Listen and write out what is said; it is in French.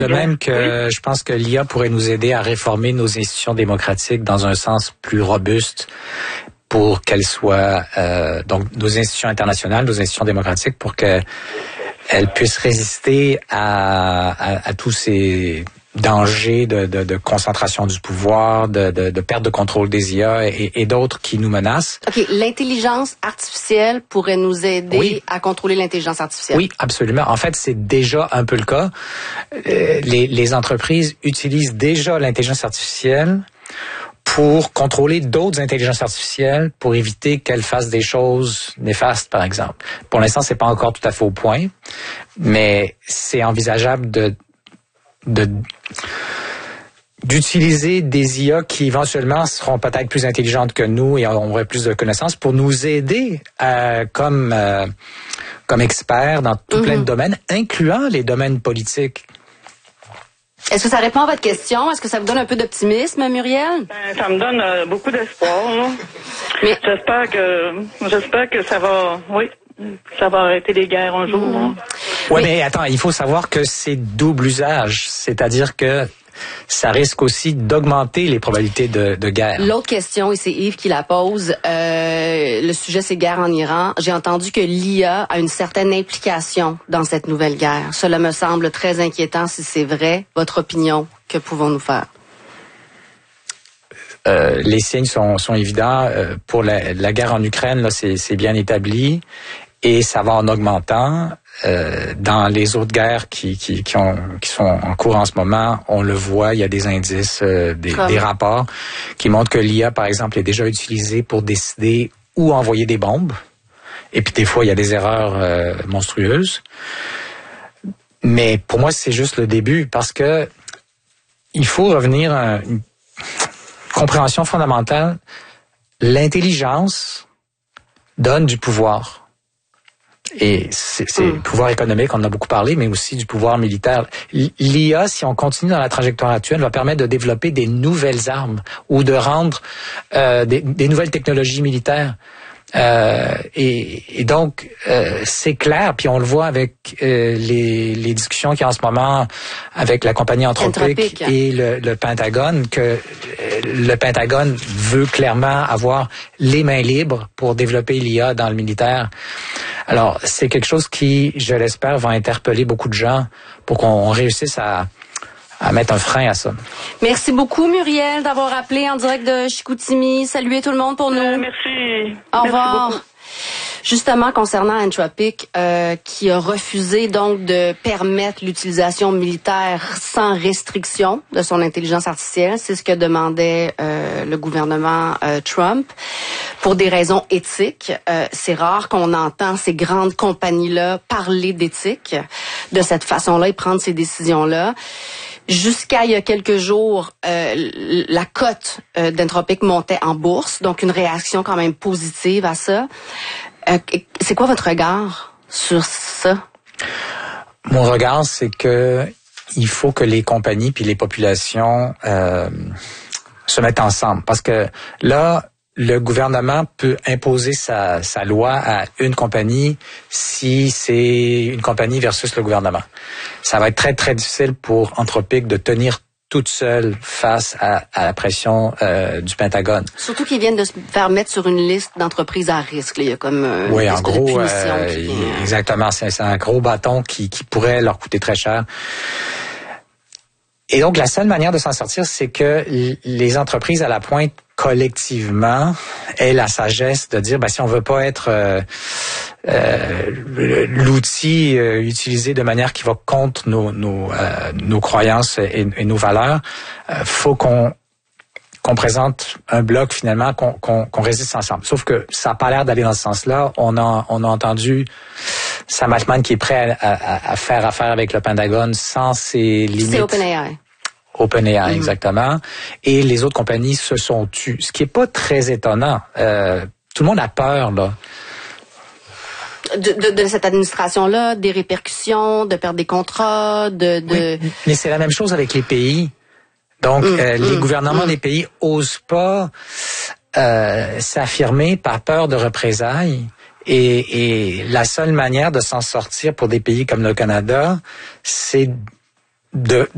De même que je pense que l'IA pourrait nous aider à réformer nos institutions démocratiques dans un sens plus robuste pour qu'elles soient, donc nos institutions internationales, nos institutions démocratiques, pour qu'elles puissent résister à tous ces dangers de concentration du pouvoir, de perte de contrôle des IA et d'autres qui nous menacent. OK, l'intelligence artificielle pourrait nous aider à contrôler l'intelligence artificielle. Oui, absolument. En fait, c'est déjà un peu le cas. Les entreprises utilisent déjà l'intelligence artificielle pour contrôler d'autres intelligences artificielles, pour éviter qu'elles fassent des choses néfastes, par exemple. Pour l'instant, c'est pas encore tout à fait au point, mais c'est envisageable d'utiliser des IA qui éventuellement seront peut-être plus intelligentes que nous et auraient plus de connaissances pour nous aider comme experts dans tout plein de domaines, incluant les domaines politiques. Est-ce que ça répond à votre question? Est-ce que ça vous donne un peu d'optimisme, Muriel? Ça me donne beaucoup d'espoir. Là. Mais j'espère que ça va arrêter les guerres un jour. Oui, mais attends, il faut savoir que c'est double usage, c'est-à-dire que ça risque aussi d'augmenter les probabilités de guerre. L'autre question, et c'est Yves qui la pose, le sujet c'est guerre en Iran. J'ai entendu que l'IA a une certaine implication dans cette nouvelle guerre. Cela me semble très inquiétant si c'est vrai. Votre opinion, que pouvons-nous faire? Les signes sont évidents. Pour la guerre en Ukraine, là, c'est bien établi et ça va en augmentant. Dans les autres guerres qui sont en cours en ce moment, on le voit, il y a des indices, des rapports qui montrent que l'IA, par exemple, est déjà utilisée pour décider où envoyer des bombes. Et puis des fois, il y a des erreurs monstrueuses. Mais pour moi, c'est juste le début parce que il faut revenir à une compréhension fondamentale. L'intelligence donne du pouvoir. Et c'est le pouvoir économique, on en a beaucoup parlé, mais aussi du pouvoir militaire. L'IA, si on continue dans la trajectoire actuelle, va permettre de développer des nouvelles armes ou de rendre des nouvelles technologies militaires. Et donc, c'est clair, puis on le voit avec les discussions qu'il y a en ce moment avec la compagnie Anthropic et le Pentagone, que le Pentagone veut clairement avoir les mains libres pour développer l'IA dans le militaire. Alors, c'est quelque chose qui, je l'espère, va interpeller beaucoup de gens pour qu'on réussisse à mettre un frein à ça. Merci beaucoup, Muriel, d'avoir appelé en direct de Chicoutimi. Saluez tout le monde pour nous. Merci. Au revoir. Merci beaucoup. Justement, concernant Anthropic, qui a refusé donc de permettre l'utilisation militaire sans restriction de son intelligence artificielle, c'est ce que demandait le gouvernement Trump, pour des raisons éthiques. C'est rare qu'on entend ces grandes compagnies-là parler d'éthique de cette façon-là et prendre ces décisions-là. Jusqu'à il y a quelques jours, la cote d'Anthropic montait en bourse, donc une réaction quand même positive à ça. C'est quoi votre regard sur ça? Mon regard, c'est que il faut que les compagnies puis les populations se mettent ensemble. Parce que là, le gouvernement peut imposer sa loi à une compagnie si c'est une compagnie versus le gouvernement. Ça va être très, très difficile pour Anthropic de tenir toute seule face à la pression du Pentagone. Surtout qu'ils viennent de se faire mettre sur une liste d'entreprises à risque. Là. Il y a comme oui, en gros, de punition exactement. C'est un gros bâton qui pourrait leur coûter très cher. Et donc, la seule manière de s'en sortir, c'est que les entreprises à la pointe collectivement aient la sagesse de dire, si on veut pas être l'outil utilisé de manière qui va contre nos croyances et nos valeurs, faut qu'on présente un bloc finalement, qu'on résiste ensemble. Sauf que ça n'a pas l'air d'aller dans ce sens-là. On a entendu Sam Altman qui est prêt à faire affaire avec le Pentagone sans ses limites. C'est OpenAI. OpenAI, exactement. Et les autres compagnies se sont tues. Ce qui est pas très étonnant. Tout le monde a peur, là. De cette administration-là, des répercussions, de perdre des contrats, Oui, mais c'est la même chose avec les pays. Donc, les gouvernements des pays osent pas s'affirmer par peur de représailles. Et la seule manière de s'en sortir pour des pays comme le Canada, c'est de